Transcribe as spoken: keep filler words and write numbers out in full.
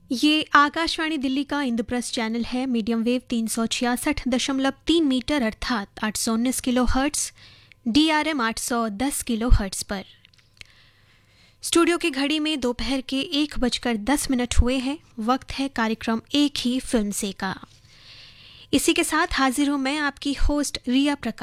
ये आकाशवाणी दिल्ली का इंद्रप्रस्थ चैनल है। मीडियम वेव तीन सौ छियासठ दशमलव तीन मीटर अर्थात आठ सौ उन्नीस kilo hertz, D R M आठ सौ दस किलो हर्ट्स पर। स्टूडियो की घड़ी में दोपहर के एक बजकर दस मिनट हुए हैं। वक्त है कार्यक्रम एक ही फिल्म से का। इसी के साथ हाजिर हूं मैं, आपकी होस्ट रिया प्रकाश।